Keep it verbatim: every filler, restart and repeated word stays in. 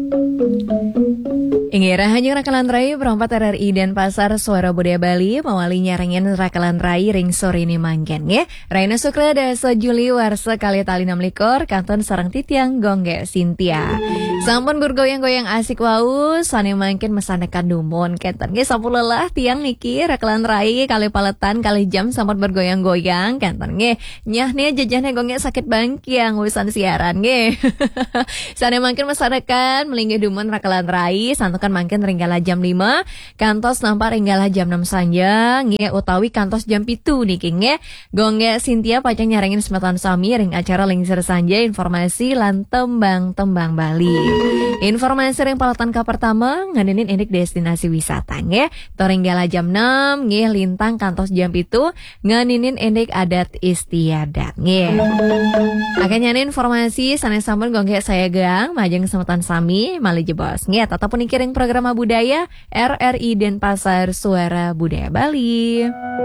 Ingira hanya Rakalan Rai berempat R R I dan Pasar Suara Budaya Bali mawali nyarengin Rakalan Rai ring sore ini manggen ya. Raina Sukla dasa Juli warsa kali tali enam likor kanton sarang titiang gongge Sintia. Sampun bergoyang-goyang asik wau sane mangken mesanekan dumon kenten ge sampun lelah tiang niki Rakalan Rai kali paletan kali jam sampun bergoyang-goyang kenten ge nyah nih jajahnya gongge sakit bangkiang wisan siaran ge. Sane mangken mesanekan melinggi dumon Rakalan Rai santukan mangken ringgala jam lima kantos nampak ringgala jam enam sanja nge utawi kantos jam pitu niki nge gongge Sintia pacang nyarengin semeton sami ring acara lingser sanja informasi lan tembang-tembang Bali. Informasi ring paletan ka pertama nganinin indik destinasi wisata nge to ringgala jam enam nge lintang kantos jam pitu nganinin indik adat istiadat nge. Akan nyanin informasi sanes sampun gongge saya gang majeng semeton sami mali jebos nge tatapun ikiring program budaya R R I Denpasar Suara Budaya Bali.